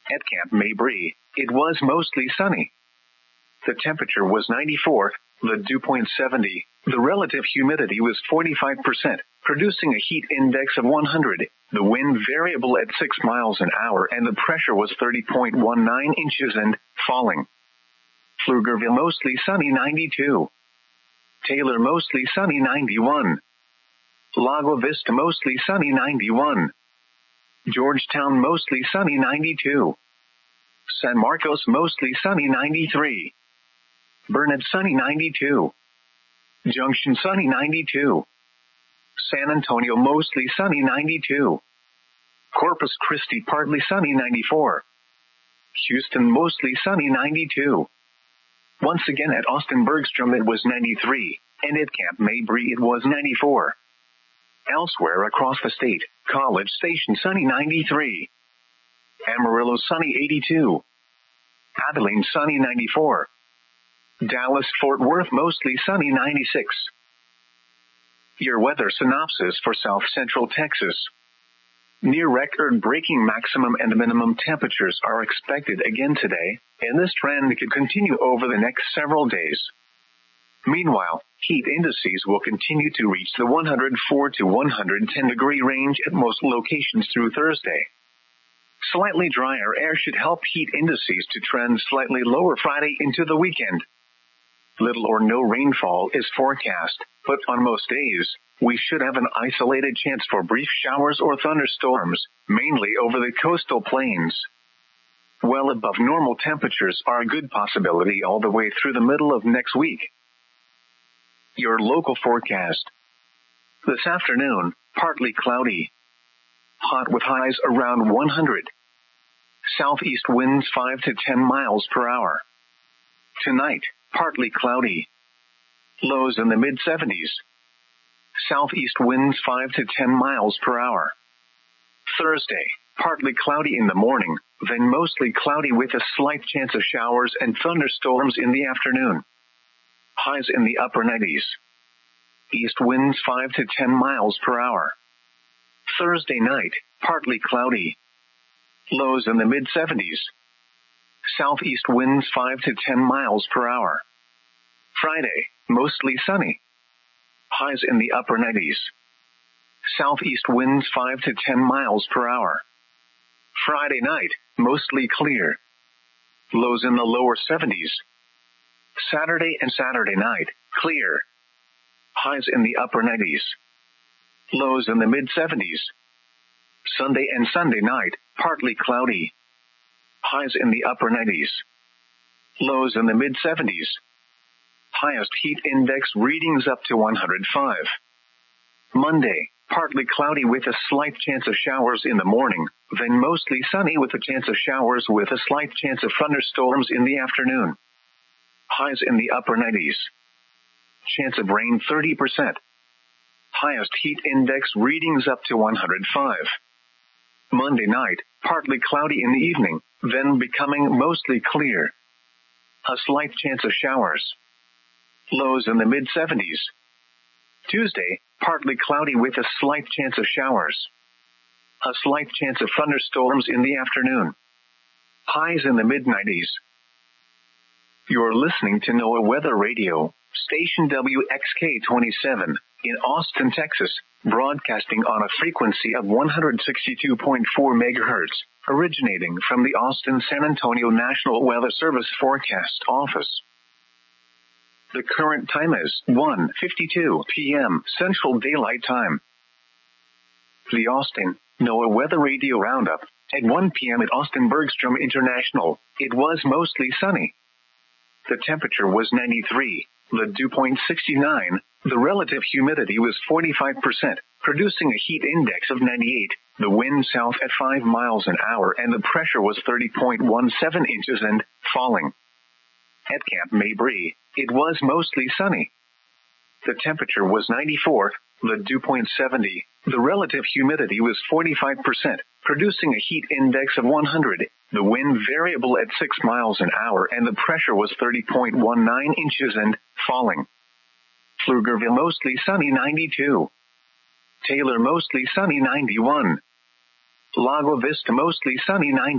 At Camp Mabry, it was mostly sunny. The temperature was 94, the dew point 70, the relative humidity was 45%, producing a heat index of 100, the wind variable at 6 miles an hour, and the pressure was 30.19 inches and falling. Pflugerville mostly sunny 92. Taylor mostly sunny 91. Lago Vista mostly sunny 91. Georgetown mostly sunny 92. San Marcos mostly sunny 93. Burnett sunny 92. Junction sunny 92. San Antonio mostly sunny 92. Corpus Christi partly sunny 94. Houston mostly sunny 92. Once again at Austin Bergstrom it was 93, and at Camp Mabry it was 94. Elsewhere across the state, College Station sunny 93. Amarillo sunny 82. Abilene sunny 94. Dallas-Fort Worth mostly sunny 96. Your weather synopsis for South Central Texas. Near record-breaking maximum and minimum temperatures are expected again today, and this trend could continue over the next several days. Meanwhile, heat indices will continue to reach the 104 to 110 degree range at most locations through Thursday. Slightly drier air should help heat indices to trend slightly lower Friday into the weekend. Little or no rainfall is forecast, but on most days, we should have an isolated chance for brief showers or thunderstorms, mainly over the coastal plains. Well above normal temperatures are a good possibility all the way through the middle of next week. Your local forecast. This afternoon, partly cloudy. Hot with highs around 100. Southeast winds 5 to 10 miles per hour. Tonight, partly cloudy. Lows in the mid-70s. Southeast winds 5 to 10 miles per hour. Thursday, partly cloudy in the morning, then mostly cloudy with a slight chance of showers and thunderstorms in the afternoon. Highs in the upper 90s. East winds 5 to 10 miles per hour. Thursday night, partly cloudy. Lows in the mid-70s. Southeast winds 5 to 10 miles per hour. Friday, mostly sunny. Highs in the upper 90s. Southeast winds 5 to 10 miles per hour. Friday night, mostly clear. Lows in the lower 70s. Saturday and Saturday night, clear. Highs in the upper 90s. Lows in the mid-70s. Sunday and Sunday night, partly cloudy. Highs in the upper 90s. Lows in the mid-70s. Highest heat index readings up to 105. Monday, partly cloudy with a slight chance of showers in the morning, then mostly sunny with a chance of showers with a slight chance of thunderstorms in the afternoon. Highs in the upper 90s. Chance of rain 30%. Highest heat index readings up to 105. Monday night, partly cloudy in the evening, then becoming mostly clear. A slight chance of showers. Lows in the mid-70s. Tuesday, partly cloudy with a slight chance of showers. A slight chance of thunderstorms in the afternoon. Highs in the mid-90s. You're listening to NOAA Weather Radio, station WXK-27, in Austin, Texas, broadcasting on a frequency of 162.4 megahertz, originating from the Austin-San Antonio National Weather Service Forecast Office. The current time is 1:52 p.m. Central Daylight Time. The Austin NOAA Weather Radio Roundup. At 1 p.m. at Austin Bergstrom International, it was mostly sunny. The temperature was 93, the dew point 69, the relative humidity was 45%, producing a heat index of 98, the wind south at 5 miles an hour, and the pressure was 30.17 inches and falling. At Camp Mabry, it was mostly sunny. The temperature was 94, the dew point 70, the relative humidity was 45%, producing a heat index of 100, the wind variable at 6 miles an hour, and the pressure was 30.19 inches and falling. Pflugerville mostly sunny 92. Taylor mostly sunny 91. Lago Vista mostly sunny 90.